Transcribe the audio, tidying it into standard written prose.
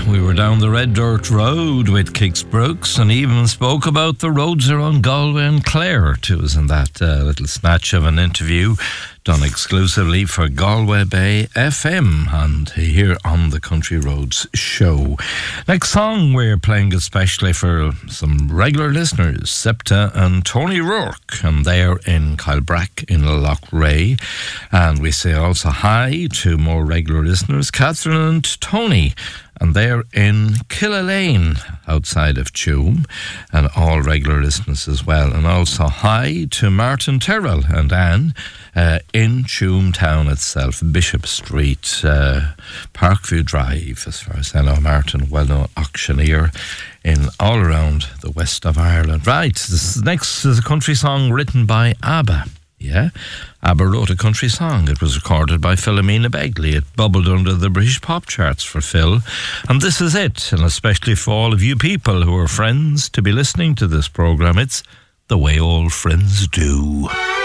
We were down the Red Dirt Road with Kix Brooks and even spoke about the roads around Galway and Clare to us in that little snatch of an interview done exclusively for Galway Bay FM and here on the Country Roads show. Next song we're playing especially for some regular listeners, Septa and Tony Rourke, and they're in Kylebrack in Loughrea. And we say also hi to more regular listeners, Catherine and Tony, and they're in Killalane outside of Tuam, and all regular listeners as well. And also hi to Martin Terrell and Anne in Tuam town itself, Bishop Street, Parkview Drive, as far as I know. Martin, well-known auctioneer in all around the west of Ireland. Right, this next is a country song written by ABBA. Yeah, ABBA wrote a country song. It was recorded by Philomena Begley. It bubbled under the British pop charts for Phil. And this is it, and especially for all of you people who are friends to be listening to this programme, it's The Way Old Friends Do.